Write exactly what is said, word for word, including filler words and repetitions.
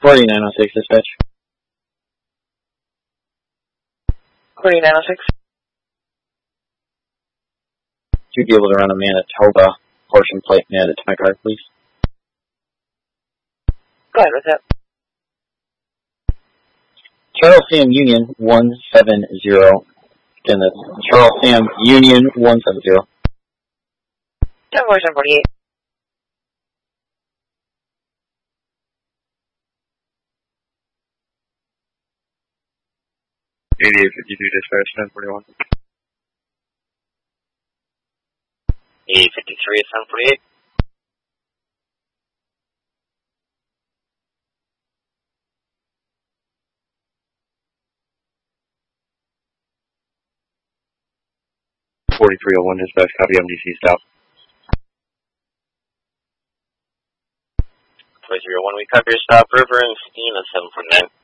forty-nine oh six dispatch. forty-nine oh six. Would you be able to run a Manitoba portion plate and add it to my car, please? Go ahead with that. Charles Sam Union one seven zero. Again, that's Charles Sam Union one seven zero. ten forty-seven forty-eight. eighty-eight fifty-two dispatch, ten forty-one. eighty-eight fifty-three, ten forty-eight. forty-three oh one dispatch, copy M D C stop. twenty-three oh one, we cover your stop, River and Steam at seven forty-nine.